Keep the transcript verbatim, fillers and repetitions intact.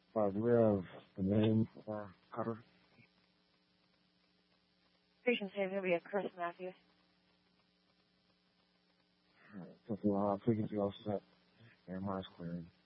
Uh, do we have the name for Cutter? Patient's name is going to be a Chris Matthews. All right. So, uh, frequency all set. Air miles clearing.